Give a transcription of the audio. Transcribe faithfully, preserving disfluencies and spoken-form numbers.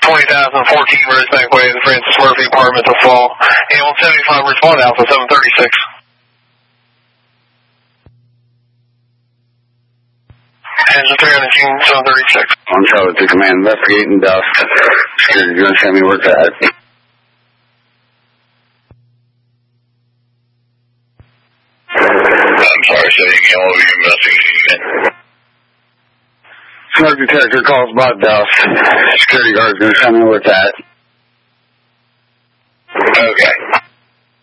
twenty thousand fourteen Rosebank Way, the Francis Murphy apartment to fall. A one seventy-five, respond Alpha seven thirty-six. Engine three hundred, June seven thirty-six. On Charlotte to command, investigating dust. Security, you're going to send me where it's at. I'm sorry, say again, what were you investigating? Smoke detector calls about dust. Security guard's going to tell me where it's at. Okay.